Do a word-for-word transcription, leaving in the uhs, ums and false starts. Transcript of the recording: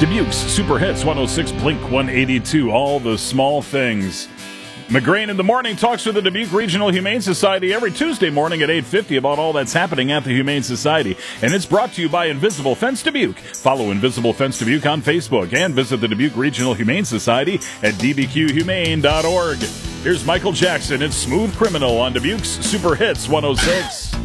Dubuque's Super Hits one oh six, Blink one eighty-two, all the small things. McGrain in the Morning talks with the Dubuque Regional Humane Society every Tuesday morning at eight fifty about all that's happening at the Humane Society. And it's brought to you by Invisible Fence Dubuque. Follow Invisible Fence Dubuque on Facebook and visit the Dubuque Regional Humane Society at d b q humane dot org. Here's Michael Jackson. It's Smooth Criminal on Dubuque's Super Hits one oh six.